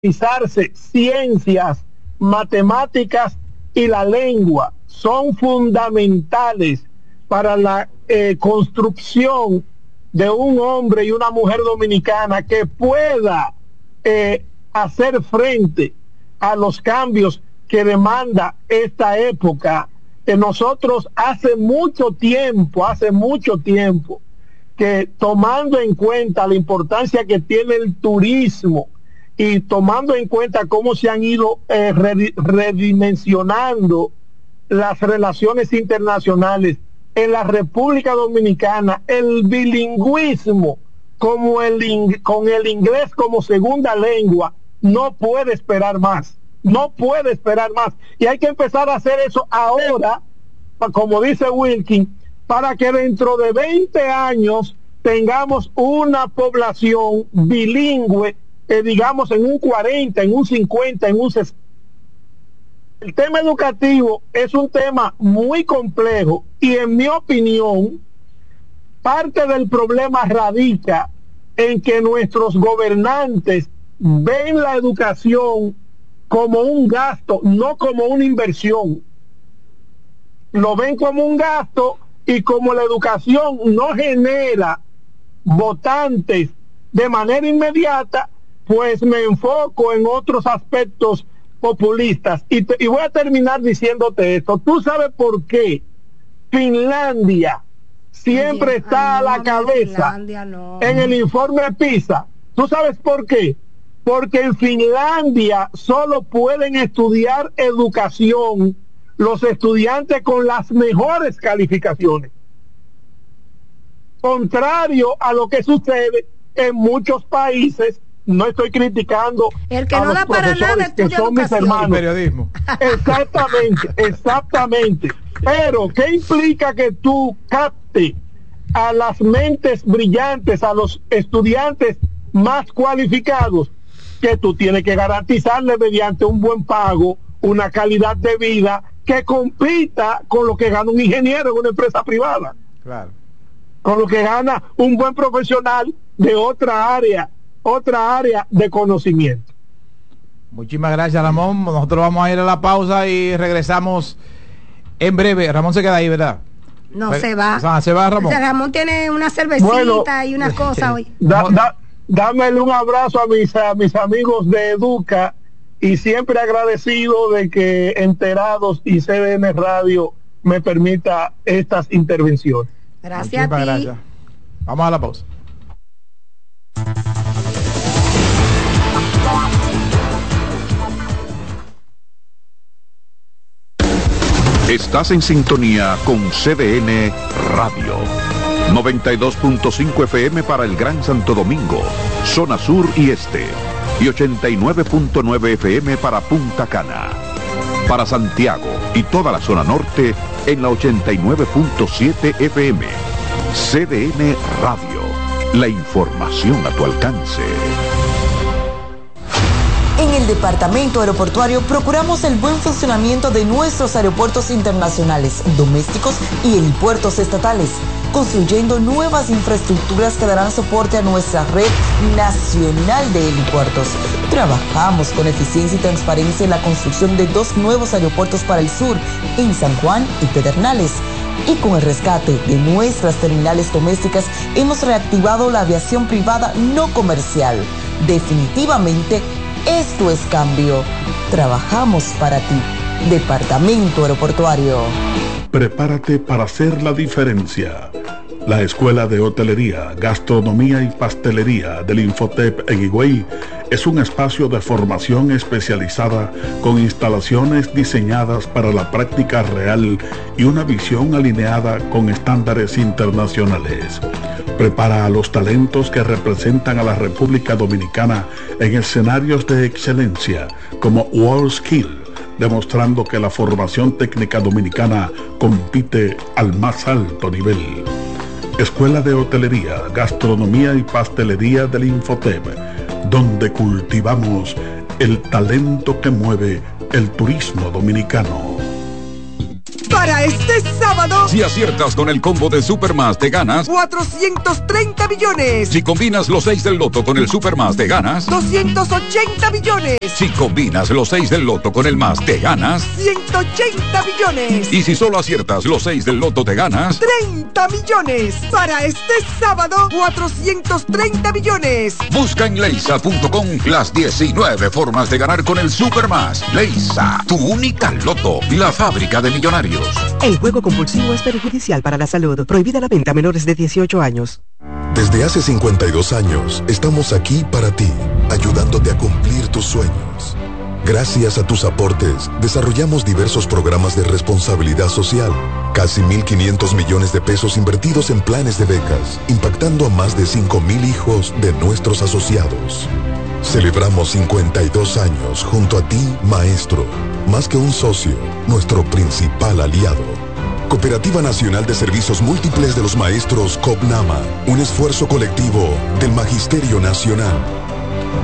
garantizarse ciencias, matemáticas y la lengua. Son fundamentales para la construcción de un hombre y una mujer dominicana que pueda hacer frente a los cambios que demanda esta época. Nosotros hace mucho tiempo, que tomando en cuenta la importancia que tiene el turismo y tomando en cuenta cómo se han ido redimensionando las relaciones internacionales en la República Dominicana, el bilingüismo con el inglés como segunda lengua no puede esperar más, y hay que empezar a hacer eso ahora, como dice Wilkin, para que dentro de 20 años tengamos una población bilingüe, digamos en un 40, en un 50, en un 60. El tema educativo es un tema muy complejo y, en mi opinión, parte del problema radica en que nuestros gobernantes ven la educación como un gasto, no como una inversión. Lo ven como un gasto, y como la educación no genera votantes de manera inmediata, pues me enfoco en otros aspectos populistas. Y voy a terminar diciéndote esto. ¿Tú sabes por qué Finlandia siempre está a la cabeza en el informe PISA? ¿Tú sabes por qué? Porque en Finlandia solo pueden estudiar educación los estudiantes con las mejores calificaciones, contrario a lo que sucede en muchos países. No estoy criticando el que a no los da para nada, que son mis hermanos. Periodismo. Exactamente. Pero ¿qué implica que tú captes a las mentes brillantes, a los estudiantes más cualificados? Que tú tienes que garantizarle mediante un buen pago, una calidad de vida que compita con lo que gana un ingeniero en una empresa privada, claro, con lo que gana un buen profesional de otra área de conocimiento. Muchísimas gracias, Ramón. Nosotros vamos a ir a la pausa y regresamos en breve. Ramón se queda ahí, ¿verdad? No, se va. O sea, se va Ramón. Ramón tiene una cervecita y unas cosas hoy. Dámele un abrazo a mis amigos de Educa, y siempre agradecido de que Enterados y CDN Radio me permita estas intervenciones. Gracias a ti. Gracias. Vamos a la pausa. Estás en sintonía con CDN Radio. 92.5 FM para el Gran Santo Domingo, zona sur y este. Y 89.9 FM para Punta Cana. Para Santiago y toda la zona norte en la 89.7 FM. CDN Radio. La información a tu alcance. En el Departamento Aeroportuario procuramos el buen funcionamiento de nuestros aeropuertos internacionales, domésticos y helipuertos estatales, construyendo nuevas infraestructuras que darán soporte a nuestra red nacional de helipuertos. Trabajamos con eficiencia y transparencia en la construcción de 2 nuevos aeropuertos para el sur, en San Juan y Pedernales. Y con el rescate de nuestras terminales domésticas hemos reactivado la aviación privada no comercial. Definitivamente, esto es cambio. Trabajamos para ti. Departamento Aeroportuario. Prepárate para hacer la diferencia. La Escuela de Hotelería, Gastronomía y Pastelería del Infotep en Higüey es un espacio de formación especializada con instalaciones diseñadas para la práctica real y una visión alineada con estándares internacionales. Prepara a los talentos que representan a la República Dominicana en escenarios de excelencia como WorldSkill, demostrando que la formación técnica dominicana compite al más alto nivel. Escuela de Hotelería, Gastronomía y Pastelería del Infotep, donde cultivamos el talento que mueve el turismo dominicano. Por Para este sábado, si aciertas con el combo de Supermás, te ganas 430 millones. Si combinas los 6 del loto con el Supermás, te ganas 280 millones. Si combinas los 6 del loto con el más, te ganas 180 millones. Y si solo aciertas los 6 del loto, te ganas 30 millones. Para este sábado, 430 millones. Busca en leisa.com las 19 formas de ganar con el Supermás. Leisa, tu única loto, la fábrica de millonarios. El juego compulsivo es perjudicial para la salud. Prohibida la venta a menores de 18 años. Desde hace 52 años, estamos aquí para ti, ayudándote a cumplir tus sueños. Gracias a tus aportes, desarrollamos diversos programas de responsabilidad social. Casi 1.500 millones de pesos invertidos en planes de becas, impactando a más de 5.000 hijos de nuestros asociados. Celebramos 52 años junto a ti, maestro. Más que un socio, nuestro principal aliado. Cooperativa Nacional de Servicios Múltiples de los Maestros, COPNAMA. Un esfuerzo colectivo del Magisterio Nacional.